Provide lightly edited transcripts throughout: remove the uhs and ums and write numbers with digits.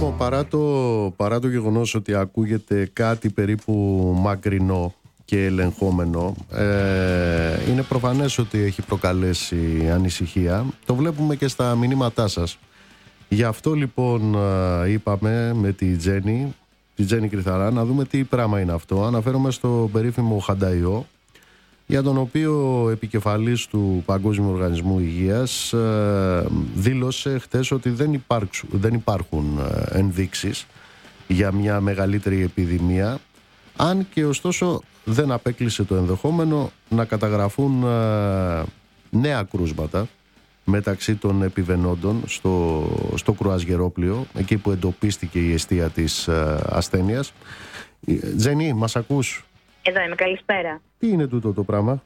Λοιπόν, παρά το γεγονός ότι ακούγεται κάτι περίπου μακρινό και ελεγχόμενο, είναι προφανές ότι έχει προκαλέσει ανησυχία. Το βλέπουμε και στα μηνύματά σας. Γι' αυτό λοιπόν είπαμε με τη Τζέννη Κρυθαρά, να δούμε τι πράγμα είναι αυτό. Αναφέρομαι στο περίφημο Χανταϊό, για τον οποίο επικεφαλής του Παγκόσμιου Οργανισμού Υγείας δήλωσε χτες ότι δεν υπάρχουν ενδείξεις για μια μεγαλύτερη επιδημία, αν και ωστόσο δεν απέκλεισε το ενδεχόμενο να καταγραφούν νέα κρούσματα μεταξύ των επιβενόντων στο κρουαζιερόπλοιο, εκεί που εντοπίστηκε η αιστεία της ασθένειας. Τζέννη, μας ακούς? Εδώ είμαι, καλησπέρα. Τι είναι τούτο το πράγμα?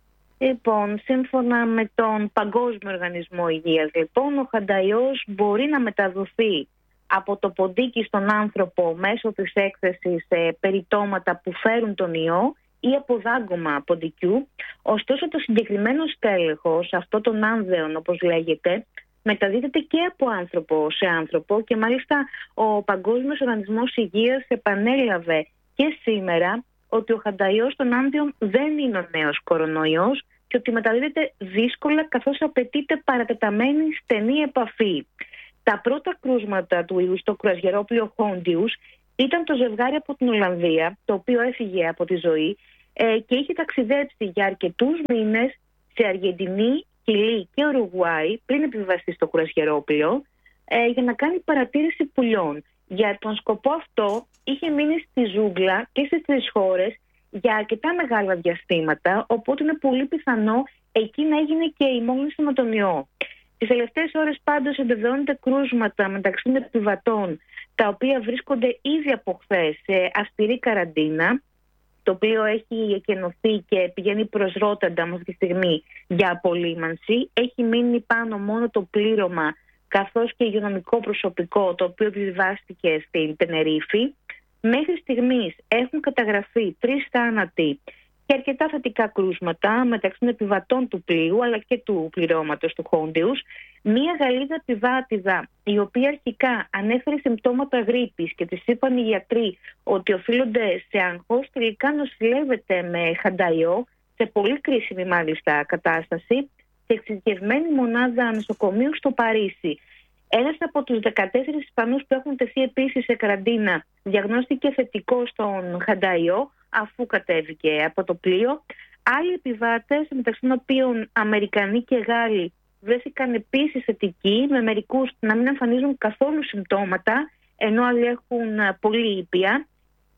Λοιπόν, σύμφωνα με τον Παγκόσμιο Οργανισμό Υγείας, λοιπόν, ο Χανταϊός μπορεί να μεταδοθεί από το ποντίκι στον άνθρωπο μέσω της έκθεσης σε περιτώματα που φέρουν τον ιό ή από δάγκωμα ποντικιού. Ωστόσο, το συγκεκριμένο στέλεχος, αυτό τον άνδεον όπως λέγεται, μεταδίδεται και από άνθρωπο σε άνθρωπο, και μάλιστα ο Παγκόσμιος Οργανισμός Υγείας επανέλαβε και σήμερα ότι ο Χανταϊός των άνδεων δεν είναι ο νέος κορονοϊός και ότι μεταδίδεται δύσκολα, καθώς απαιτείται παρατεταμένη στενή επαφή. Τα πρώτα κρούσματα του ιού στο κρουαζιερόπλοιο Χόντιους ήταν το ζευγάρι από την Ολλανδία, το οποίο έφυγε από τη ζωή και είχε ταξιδέψει για αρκετούς μήνες σε Αργεντινή, Χιλή και Ουρουγουάη πριν επιβαστεί στο κρουαζιερόπλοιο για να κάνει παρατήρηση πουλιών. Για τον σκοπό αυτό είχε μείνει στη ζούγκλα και στις τρεις χώρες για αρκετά μεγάλα διαστήματα, οπότε είναι πολύ πιθανό εκεί να έγινε και η μόλυνση με τον ιό. Τις τελευταίες ώρες πάντως εμπεδώνονται κρούσματα μεταξύ των επιβατών, τα οποία βρίσκονται ήδη από χθες σε αυστηρή καραντίνα, το οποίο έχει εκενωθεί και πηγαίνει προς Ρότερνταμ αυτή τη στιγμή για απολύμανση. Έχει μείνει πάνω μόνο το πλήρωμα, καθώς και υγειονομικό προσωπικό, το οποίο επιβιβάστηκε στην Τενερίφη. Μέχρι στιγμής έχουν καταγραφεί 3 θάνατοι και αρκετά θετικά κρούσματα μεταξύ των επιβατών του πλοίου αλλά και του πληρώματος του Χόντιους. Μία Γαλλίδα επιβάτηδα, η οποία αρχικά ανέφερε συμπτώματα γρίπης και της είπαν οι γιατροί ότι οφείλονται σε άγχος, τελικά νοσηλεύεται με Χανταϊό, σε πολύ κρίσιμη μάλιστα κατάσταση, σε εξειδικευμένη μονάδα νοσοκομείου στο Παρίσι. Ένας από τους 14 Ισπανούς που έχουν τεθεί επίσης σε καραντίνα διαγνώστηκε θετικό στον Χανταϊό αφού κατέβηκε από το πλοίο. Άλλοι επιβάτες, μεταξύ των οποίων Αμερικανοί και Γάλλοι, βρέθηκαν επίσης θετικοί, με μερικούς να μην εμφανίζουν καθόλου συμπτώματα, ενώ άλλοι έχουν πολύ ήπια.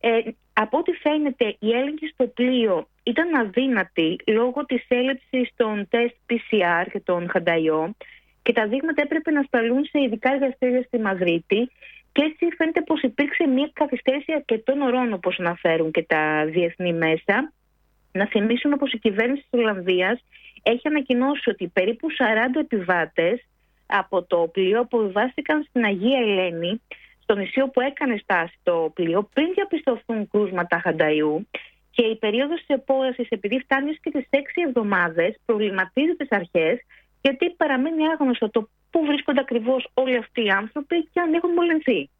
Από ό,τι φαίνεται, η έλεγχη στο πλοίο ήταν αδύνατη λόγω της έλλειψης των τεστ PCR και των Χανταϊό, και τα δείγματα έπρεπε να σταλούν σε ειδικά εργαστήρια στη Μαδρίτη, και έτσι φαίνεται πως υπήρξε μια καθυστέρηση αρκετών ωρών, όπως αναφέρουν και τα διεθνή μέσα. Να θυμίσουμε πως η κυβέρνηση της Ολλανδίας έχει ανακοινώσει ότι περίπου 40 επιβάτες από το πλοίο αποβιβάστηκαν στην Αγία Ελένη, στο νησί όπου έκανε στάση το πλοίο, πριν διαπιστωθούν κρούσματα Χανταϊού. Και η περίοδος της επόρασης, επειδή φτάνει και τις 6 εβδομάδες, προβληματίζει τις αρχές, γιατί παραμένει άγνωστο το πού βρίσκονται ακριβώς όλοι αυτοί οι άνθρωποι και αν έχουν μολυνθεί.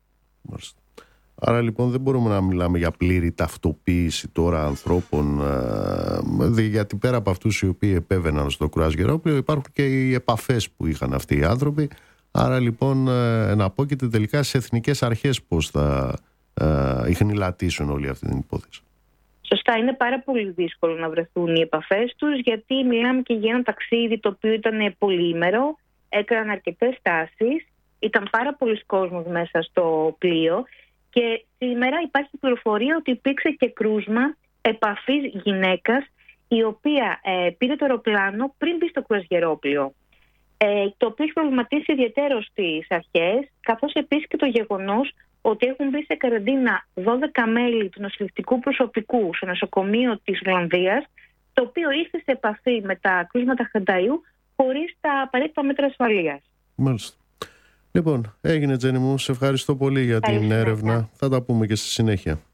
Άρα λοιπόν δεν μπορούμε να μιλάμε για πλήρη ταυτοποίηση τώρα ανθρώπων, γιατί πέρα από αυτούς οι οποίοι επέβαιναν στο κρουαζιερόπλοιο υπάρχουν και οι επαφές που είχαν αυτοί οι άνθρωποι. Άρα λοιπόν εναπόκειται τελικά στις εθνικές αρχές πώς θα ιχνηλατήσουν όλη αυτή την υπόθεση. Σωστά, είναι πάρα πολύ δύσκολο να βρεθούν οι επαφές τους, γιατί μιλάμε και για ένα ταξίδι το οποίο ήταν πολυήμερο, έκαναν αρκετές στάσεις, ήταν πάρα πολλοί κόσμος μέσα στο πλοίο, και σήμερα υπάρχει πληροφορία ότι υπήρξε και κρούσμα επαφής γυναίκας, η οποία πήρε το αεροπλάνο πριν μπει στο κρουαζιερόπλοιο, το οποίο έχει προβληματίσει ιδιαίτερως τις αρχές, καθώς επίσης και το γεγονός ότι έχουν μπει σε καραντίνα 12 μέλη του νοσηλευτικού προσωπικού στο νοσοκομείο της Ολλανδίας, το οποίο ήρθε σε επαφή με τα κρούσματα Χανταϊού χωρίς τα απαραίτητα μέτρα ασφαλείας. Μάλιστα. Λοιπόν, έγινε, Τζέννη μου, σε ευχαριστώ πολύ για την έρευνα. Θα τα πούμε και στη συνέχεια.